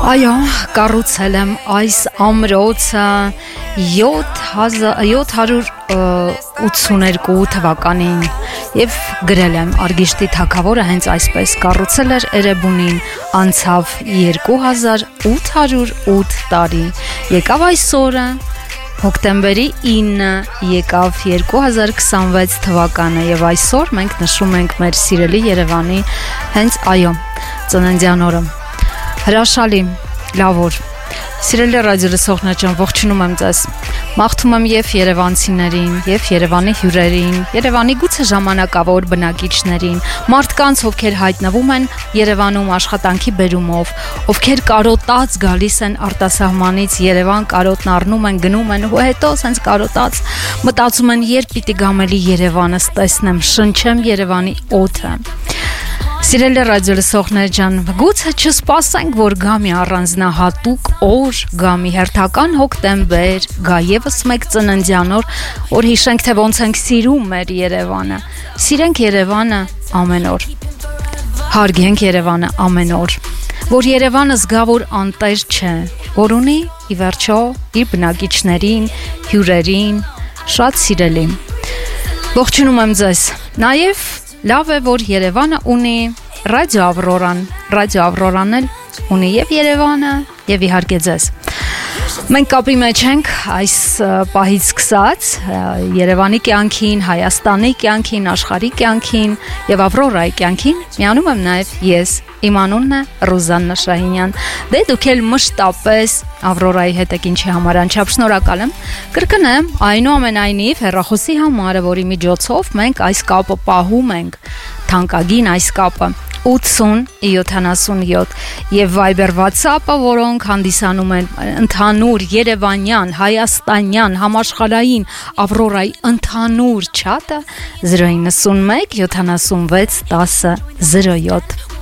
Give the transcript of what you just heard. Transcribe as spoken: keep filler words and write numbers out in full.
Այո, կառուցել եմ այս ամրոցը յոթ հարյուր ութսուներկու թվականին եւ գրել եմ Արգիշտի թագավորը հենց այսպես կառուցել էր Էրեբունին, անցավ երկու հազար ութ հարյուր ութ տարի, եկավ այսօրը հոկտեմբերի ինը, եկավ երկու հազար քսանվեց թվականը եւ այսօր մենք նշում ենք մեր սիրելի Երևանի հենց այո ծննդյան օրը։ Հրաշալի, լավ օր։ Սիրելի ռադիո լսողներ ջան, ողջունում եմ ձեզ։ Մաղթում եմ եւ երևանցիներին, եւ Երևանի հյուրերին, Երևանի գուցե ժամանակավոր բնակիչներին, մարդկանց, ովքեր հայտնվում են Երևանում աշխատանքի բերումով, ովքեր կարոտած գալիս են արտասահմանից Երևան, կարոտն առնում են, գնում են ու հետո ասենց կարոտած մտածում են, երբ պիտի գամ էլի Երևանս տեսնեմ, շնչեմ Երևանի օդը։ Սիրելի ռադիո լսողներ ջան, գուցե չսպասենք, որ գա մի առանձնահատուկ օր, գա մի հերթական հոկտեմբեր, գա եւս մեկ ծննդյան օր, որ հիշենք, թե ոնց ենք սիրում մեր Երևանը։ Սիրենք Երևանը ամեն օր։ Հարգենք Երևանը ամեն օր։ Որ Երևանը զգա, որ անտեր չէ, որ ունի ի վերջո իր բնակիչներին, հյուրերին, շատ սիրելի։ Ողջունում եմ ձեզ։ Նաեւ լավ է, որ Երևանը ունի ռադիո Ավրորան, ռադիո Ավրորան էլ ունի եւ Երևանը եւ իհարկե ձեզ։ Մենք կապի մեջ ենք այս պահից սկսած Երևանի կյանքին, Հայաստանի կյանքին, աշխարհի կյանքին եւ Ավրորայի կյանքին միանում եմ նաեւ ես։ Իմ անունն է Ռուզաննա Շահինյան։ Դե դուք էլ մշտապես Ավրորայի հետ եք, ինչի համար անչափ շնորհակալ եմ։ Կրկնեմ, այնուամենայնիվ հեռախոսի համարը, որի միջոցով մենք այս կապը պահում ենք, թանկագին այս կապը ութսուն յոթանասունյոթ եւ Viber WhatsApp-ը, որոնք հանդիսանում են ընդհանուր Երևանյան, Հայաստանյան, համաշխարհային Ավրորայի ընդհանուր չաթը զրո իննսունմեկ յոթանասունվեց տասը զրո յոթ։